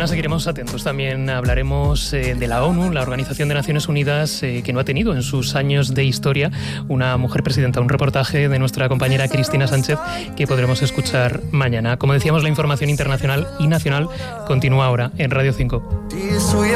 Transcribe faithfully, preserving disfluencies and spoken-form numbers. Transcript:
Mañana seguiremos atentos. También hablaremos eh, de la ONU, la Organización de Naciones Unidas, eh, que no ha tenido en sus años de historia una mujer presidenta. Un reportaje de nuestra compañera Cristina Sánchez que podremos escuchar mañana. Como decíamos, la información internacional y nacional continúa ahora en Radio cinco.